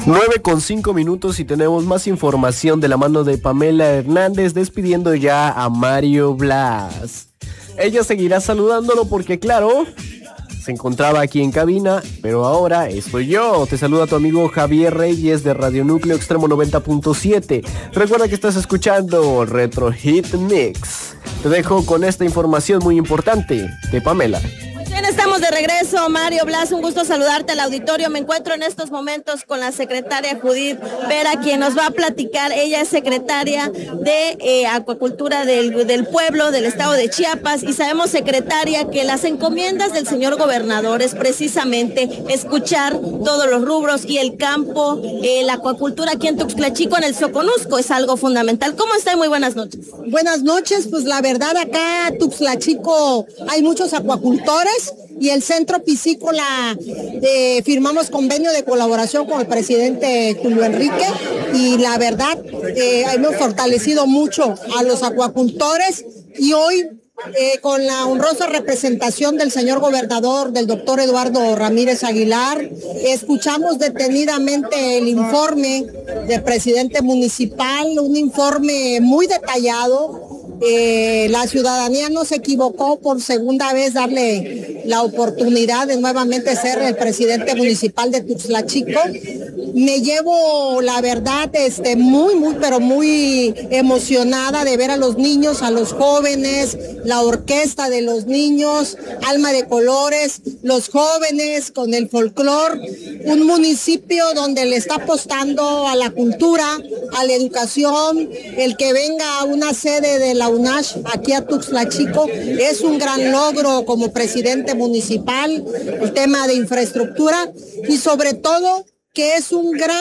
9:05 y tenemos más información de la mano de Pamela Hernández, despidiendo ya a Mario Blas. Ella seguirá saludándolo porque, claro, se encontraba aquí en cabina, pero ahora estoy yo. Te saluda tu amigo Javier Reyes de Radio Núcleo Extremo 90.7. Recuerda que estás escuchando Retro Hit Mix. Te dejo con esta información muy importante de Pamela. Bien, estamos de regreso. Mario Blas, un gusto saludarte al auditorio. Me encuentro en estos momentos con la secretaria Judith Vera, quien nos va a platicar. Ella es secretaria de Acuacultura del pueblo, del estado de Chiapas, y sabemos, secretaria, que las encomiendas del señor gobernador es precisamente escuchar todos los rubros y el campo, la acuacultura aquí en Tuxtla Chico, en el Soconusco, es algo fundamental. ¿Cómo está? Muy buenas noches. Buenas noches, pues la verdad acá en Tuxtla Chico hay muchos acuacultores y el Centro Piscícola firmamos convenio de colaboración con el presidente Julio Enrique y la verdad hemos fortalecido mucho a los acuacultores y hoy con la honrosa representación del señor gobernador, del doctor Eduardo Ramírez Aguilar, escuchamos detenidamente el informe del presidente municipal, un informe muy detallado. La ciudadanía no se equivocó por segunda vez darle la oportunidad de nuevamente ser el presidente municipal de Tuxtla Chico. Me llevo, la verdad, pero muy emocionada de ver a los niños, a los jóvenes, la orquesta de los niños, Alma de Colores, los jóvenes con el folclor, un municipio donde le está apostando a la cultura, a la educación. El que venga a una sede de la UNASH aquí a Tuxtla Chico es un gran logro como presidente municipal, el tema de infraestructura y sobre todo que es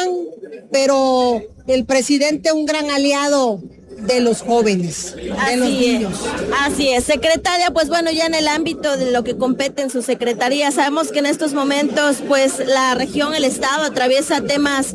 pero el presidente un gran aliado de los jóvenes, de los niños. Así es, secretaria, pues bueno, ya en el ámbito de lo que compete en su secretaría, sabemos que en estos momentos, pues la región, el estado atraviesa temas,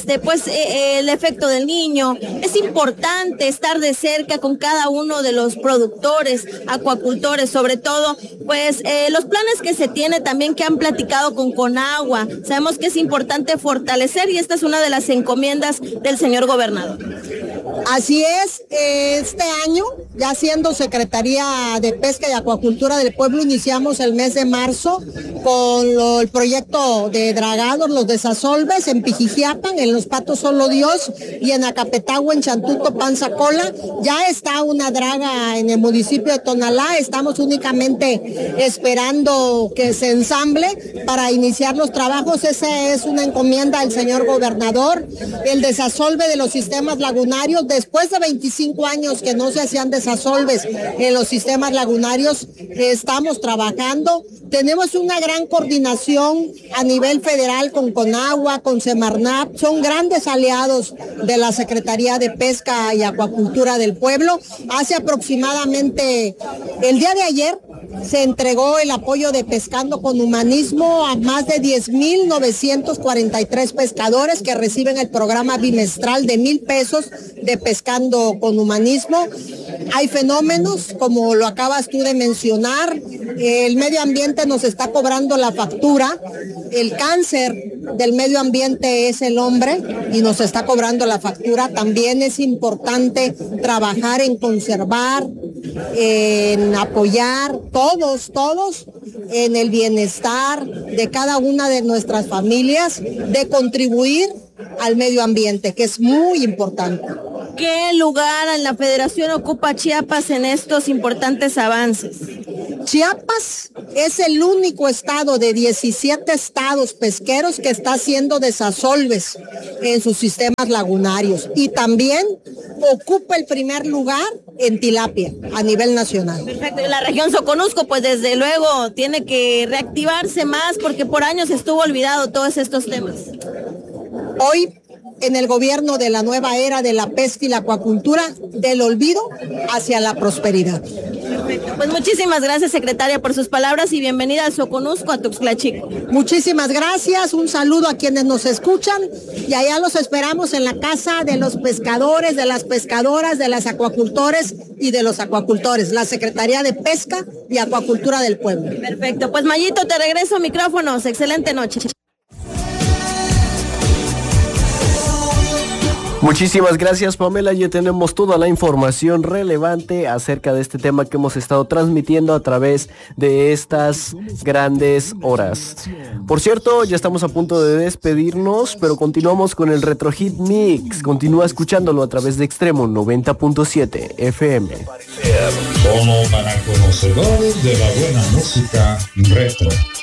el efecto del niño. Es importante estar de cerca con cada uno de los productores, acuacultores, sobre todo, pues los planes que se tiene también que han platicado con Conagua. Sabemos que es importante fortalecer y esta es una de las encomiendas del señor gobernador. Así es, este año, ya siendo Secretaría de Pesca y Acuacultura del Pueblo, iniciamos el mes de marzo con el proyecto de dragados, los desasolves en Pijijiapan, en Los Patos Solo Dios y en Acapetagua, en Chantuto, Panzacola. Ya está una draga en el municipio de Tonalá, estamos únicamente esperando que se ensamble para iniciar los trabajos. Esa es una encomienda del señor gobernador. El desasolve de los sistemas lagunarios, después de 25 años que no se hacían desasolves en los sistemas lagunarios, estamos trabajando. Tenemos una gran coordinación a nivel federal con Conagua, con Semarnat, son grandes aliados de la Secretaría de Pesca y Acuacultura del Pueblo. Hace aproximadamente, el día de ayer, se entregó el apoyo de Pescando con Humanismo a más de 10,943 pescadores que reciben el programa bimestral de 1,000 pesos de Pescando con Humanismo. Hay fenómenos, como lo acabas tú de mencionar, el medio ambiente nos está cobrando la factura, el cáncer del medio ambiente es el hombre y nos está cobrando la factura. También es importante trabajar en conservar, en apoyar todos en el bienestar de cada una de nuestras familias, de contribuir al medio ambiente, que es muy importante. ¿Qué lugar en la federación ocupa Chiapas en estos importantes avances? Chiapas es el único estado de 17 estados pesqueros que está haciendo desasolves en sus sistemas lagunarios y también ocupa el primer lugar en tilapia a nivel nacional. Perfecto. La región Soconusco, pues desde luego tiene que reactivarse más porque por años estuvo olvidado todos estos temas. Hoy, en el gobierno de la nueva era de la pesca y la acuacultura, del olvido hacia la prosperidad. Perfecto. Pues muchísimas gracias, secretaria, por sus palabras y bienvenida al Soconusco, a Tuxtla Chico. Muchísimas gracias, un saludo a quienes nos escuchan y allá los esperamos en la casa de los pescadores, de las pescadoras, de las acuacultores y de los acuacultores, la Secretaría de Pesca y Acuacultura del Pueblo. Perfecto, pues Mayito, te regreso micrófonos, excelente noche. Muchísimas gracias, Pamela. Ya tenemos toda la información relevante acerca de este tema que hemos estado transmitiendo a través de estas grandes horas. Por cierto, ya estamos a punto de despedirnos, pero continuamos con el Retro Hit Mix. Continúa escuchándolo a través de Extremo 90.7 FM. Como para conocedores de la buena música retro.